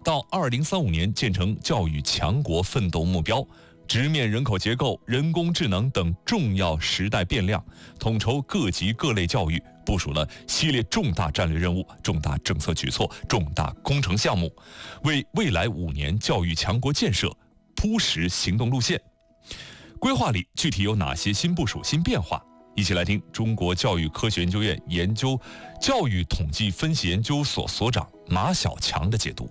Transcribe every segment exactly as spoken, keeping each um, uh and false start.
到二零三五年建成教育强国奋斗目标，直面人口结构、人工智能等重要时代变量，统筹各级各类教育，部署了系列重大战略任务、重大政策举措、重大工程项目，为未来五年教育强国建设铺实行动路线。规划里具体有哪些新部署、新变化？一起来听中国教育科学研究院研究教育统计分析研究所所长马晓强的解读。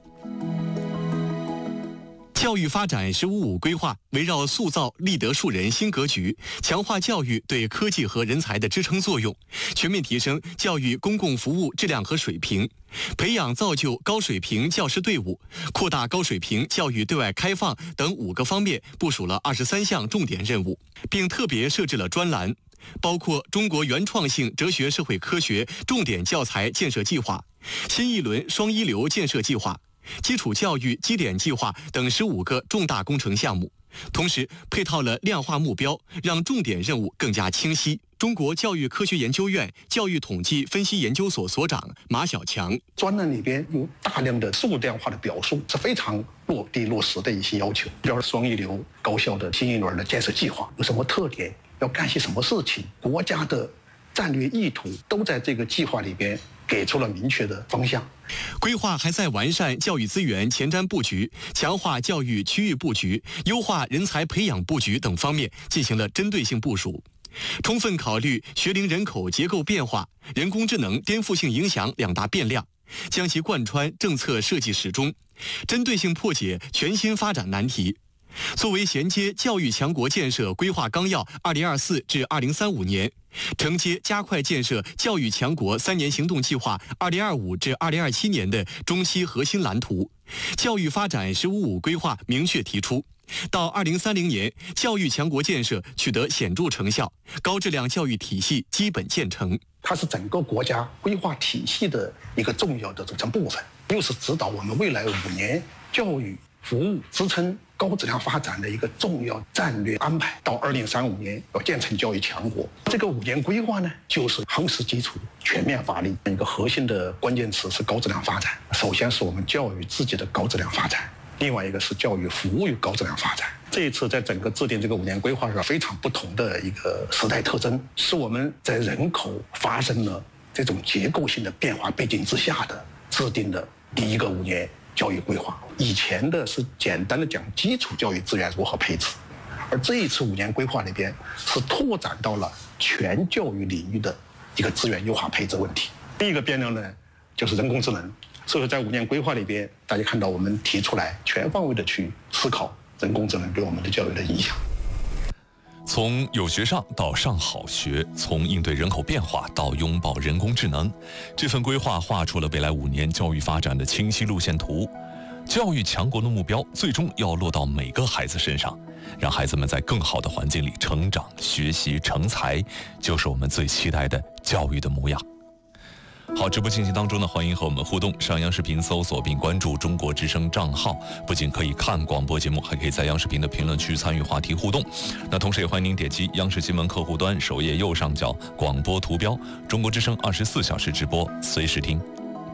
教育发展“十五五”规划围绕塑造立德树人新格局，强化教育对科技和人才的支撑作用，全面提升教育公共服务质量和水平，培养造就高水平教师队伍，扩大高水平教育对外开放等五个方面部署了二十三项重点任务，并特别设置了专栏，包括中国原创性哲学社会科学重点教材建设计划、新一轮双一流建设计划、基础教育基点计划等十五个重大工程项目，同时配套了量化目标，让重点任务更加清晰。中国教育科学研究院教育统计分析研究所所长马晓强： 专栏里边有大量的数量化的表述，是非常落地落实的一些要求。比如双一流高校的新一轮的建设计划有什么特点，要干些什么事情，国家的战略意图都在这个计划里边给出了明确的方向。 规划还在完善教育资源前瞻布局、强化教育区域布局、优化人才培养布局等方面进行了针对性部署，充分考虑学龄人口结构变化、人工智能颠覆性影响两大变量，将其贯穿政策设计始终，针对性破解全新发展难题。作为衔接教育强国建设规划纲要二零二四至二零三五年，承接加快建设教育强国三年行动计划二零二五至二零二七年的中期核心蓝图，教育发展“十五五”规划明确提出，到二零三零年，教育强国建设取得显著成效，高质量教育体系基本建成。 它是整个国家规划体系的一个重要的组成部分，又是指导我们未来五年教育服务支撑高质量发展的一个重要战略安排。到二零三五年要建成教育强国，这个五年规划呢，就是夯实基础、全面发力。一个核心的关键词是高质量发展。首先是我们教育自己的高质量发展，另外一个是教育服务于高质量发展。这一次在整个制定这个五年规划上非常不同的一个时代特征，是我们在人口发生了这种结构性的变化背景之下的制定的第一个五年教育规划。以前的是简单的讲基础教育资源如何配置，而这一次五年规划里边是拓展到了全教育领域的一个资源优化配置问题。第一个变量呢，就是人工智能。所以在五年规划里边，大家看到我们提出来全方位的去思考人工智能对我们的教育的影响。 从有学上到上好学，从应对人口变化到拥抱人工智能，这份规划画出了未来五年教育发展的清晰路线图。教育强国的目标最终要落到每个孩子身上，让孩子们在更好的环境里成长、学习、成才，就是我们最期待的教育的模样。好，直播进行当中呢，欢迎和我们互动。上央视频搜索并关注中国之声账号，不仅可以看广播节目，还可以在央视频的评论区参与话题互动。那同时也欢迎您点击央视新闻客户端首页右上角广播图标，中国之声二十四小时直播，随时听。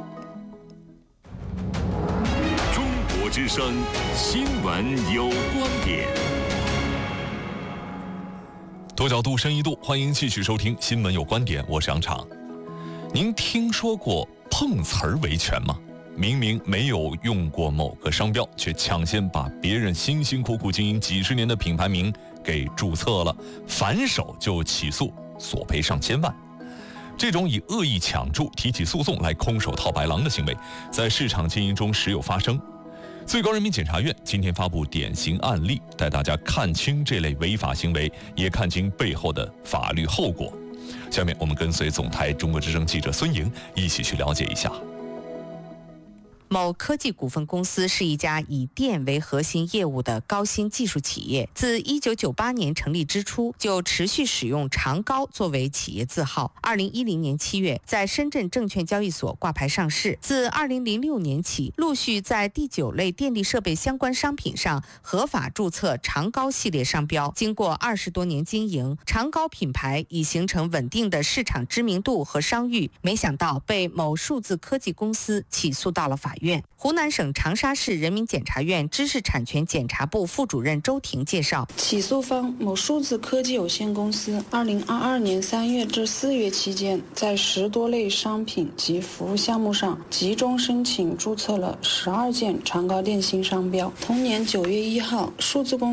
中国之声新闻有观点， 多角度深一度，欢迎继续收听新闻有观点，我是杨昶。您听说过碰瓷儿维权吗？明明没有用过某个商标，却抢先把别人辛辛苦苦经营几十年的品牌名给注册了，反手就起诉，索赔上千万。这种以恶意抢注、提起诉讼来空手套白狼的行为，在市场经营中时有发生。最高人民检察院今天发布典型案例，带大家看清这类违法行为，也看清背后的法律后果。下面我们跟随总台中国之声记者孙莹一起去了解一下。 某科技股份公司是一家以电为核心业务的高新技术企业，自一九九八年成立之初就持续使用长高作为企业字号。二零一零年七月在深圳证券交易所挂牌上市，自二零零六年起陆续在第九类电力设备相关商品上合法注册长高系列商标。经过二十多年经营，长高品牌已形成稳定的市场知名度和商誉，没想到被某数字科技公司起诉到了法院。 院。湖南省长沙市人民检察院知识产权检察部副主任周婷介绍， 起诉方某数字科技有限公司二零二二年三月至四月期间，在十多类商品及服务项目上集中申请注册了十二件长高电信商标。同年九月一号，数字公